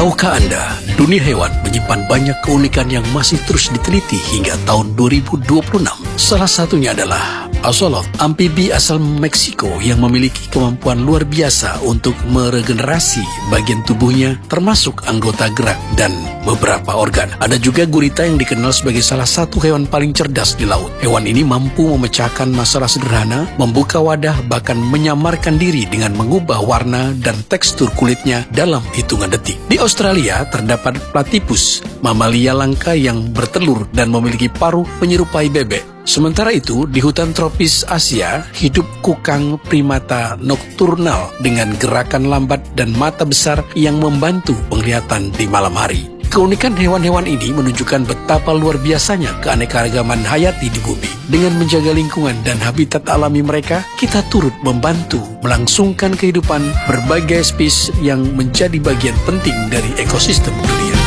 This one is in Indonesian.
Tahukah Anda, dunia hewan menyimpan banyak keunikan yang masih terus diteliti hingga tahun 2026. Salah satunya adalah axolotl, amfibi asal Meksiko yang memiliki kemampuan luar biasa untuk meregenerasi bagian tubuhnya, termasuk anggota gerak dan beberapa organ. Ada juga gurita yang dikenal sebagai salah satu hewan paling cerdas di laut. Hewan ini mampu memecahkan masalah sederhana, membuka wadah, bahkan menyamarkan diri dengan mengubah warna dan tekstur kulitnya dalam hitungan detik. Di Australia terdapat platypus, mamalia langka yang bertelur dan memiliki paruh menyerupai bebek. Sementara itu, di hutan tropis Asia, hidup kukang primata nokturnal dengan gerakan lambat dan mata besar yang membantu penglihatan di malam hari. Keunikan hewan-hewan ini menunjukkan betapa luar biasanya keanekaragaman hayati di bumi. Dengan menjaga lingkungan dan habitat alami mereka, kita turut membantu melangsungkan kehidupan berbagai spesies yang menjadi bagian penting dari ekosistem dunia.